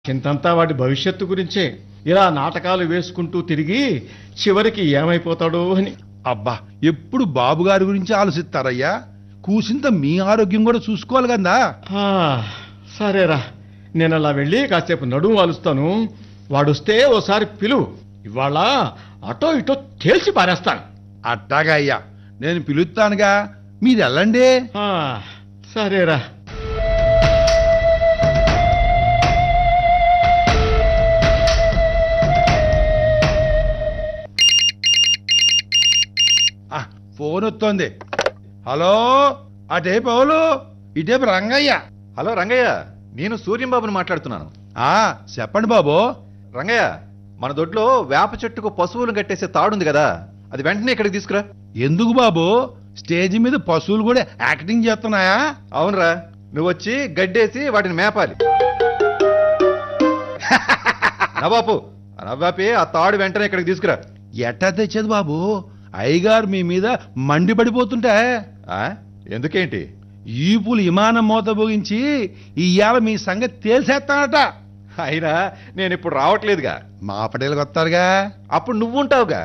చింతంతా వాడి భవిష్యత్తు గురించే. ఇలా నాటకాలు వేసుకుంటూ తిరిగి చివరికి ఏమైపోతాడో అని. అబ్బా, ఎప్పుడు బాబుగారి గురించి ఆలోచిస్తారయ్యా. కూసింత మీ ఆరోగ్యం కూడా చూసుకోవాలి కదా. ఆ, సరేరా, నేను అలా వెళ్ళి కాసేపు నడుము వాలుస్తాను. వాడొస్తే ఓసారి పిలువు. ఇవాళ అటో ఇటో తేల్చి పారేస్తాను. అట్టాగా అయ్యా, నేను పిలుస్తానుగా, మీరు వెళ్ళండి. ఆ, సరేరా. ఫోన్ వస్తోంది. హలో, అటే పౌలు, ఇటేపు రంగయ్య. హలో రంగయ్య, నేను సూర్యంబాబుని మాట్లాడుతున్నాను. చెప్పండి బాబు. రంగయ్య, మన దొడ్లో వేప చెట్టుకు పశువులు కట్టేసే తాడుంది కదా, అది వెంటనే ఇక్కడికి తీసుకురా. ఎందుకు బాబు, స్టేజ్ మీద పశువులు కూడా యాక్టింగ్ చేస్తున్నాయా? అవునరా, నువ్వు వచ్చి గడ్డేసి వాటిని మేపాలి. నవాపు నవ్వాపి ఆ తాడు వెంటనే ఇక్కడికి తీసుకురా. ఎట్టా తెచ్చేది బాబు? అయ్యగారు మీ మీద మండిపడిపోతుంటే. ఎందుకేంటి? ఈపులు విమానం మోత భోగించి ఇవాళ మీ సంగతి తేల్చేస్తానట. అయినా నేను ఇప్పుడు రావట్లేదుగా. మా పటేలకు వస్తారుగా. అప్పుడు నువ్వుంటావుగా.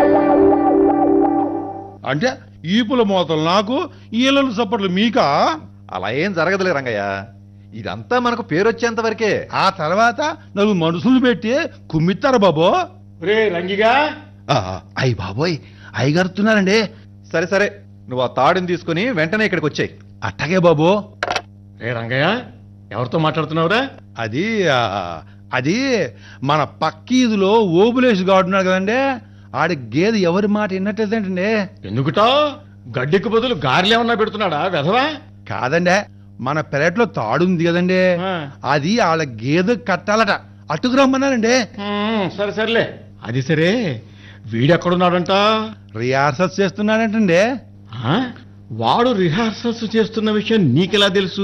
అంటే ఈపుల మోతలు నాకు, ఈలలు సప్పట్లు మీకా? అలా ఏం జరగదులే రంగయ్య, ఇదంతా మనకు పేరొచ్చేంత వరకే. ఆ తర్వాత నలుగురు మనుషులు పెట్టి కుమ్మిస్తారు బాబు. రే రంగిగా. అయ్యి బాబోయ్, అయ్యగారుతున్నారండి. సరే సరే, నువ్వు ఆ తాడుని తీసుకుని వెంటనే ఇక్కడికి వచ్చాయి. అట్టగే బాబు. రే రంగయ్య, ఎవరితో మాట్లాడుతున్నావురా? అది అది మన పక్కీదులో ఓబులేసి గాడున్నాడు కదండి, ఆడి గేదె ఎవరి మాట విన్నట్టేదంటండి. ఎందుకుటో గడ్డికి బదులు గారెలేమన్నా పెడుతున్నాడా వెధవా? కాదండి, మన పెరట్లో తాడుంది కదండి, అది వాళ్ళ గేదె కట్టాలట. అటుకు రమ్మన్నారండి. సరే సర్లే, అది సరే. వీడెక్కడున్నాడంట? రిహార్సల్స్ చేస్తున్నాడంటండి. వాడు రిహార్సల్స్ చేస్తున్న విషయం నీకెలా తెలుసు?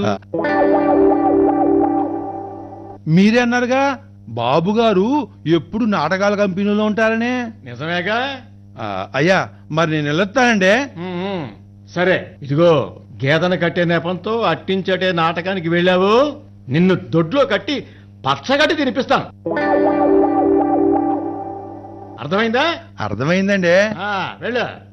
మీరే అన్నారుగా బాబుగారు ఎప్పుడు నాటకాల కంపెనీలో ఉంటారని. నిజమేగా? అయ్యా, మరి నేను వెళ్ళొస్తానండి. సరే, ఇదిగో గేదెను కట్టే నేపంతో అట్టించటే నాటకానికి వెళ్ళావు, నిన్ను దొడ్లో కట్టి పచ్చగడ్డి తినిపిస్తాను. అర్థమైందా? అర్థమైందండి. వెళ్ళు.